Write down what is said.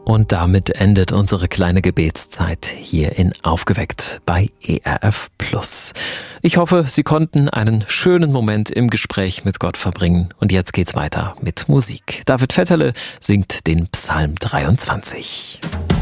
Und damit endet unsere kleine Gebetszeit hier in Aufgeweckt bei ERF Plus. Ich hoffe, Sie konnten einen schönen Moment im Gespräch mit Gott verbringen. Und jetzt geht's weiter mit Musik. David Vetterle singt den Psalm 23.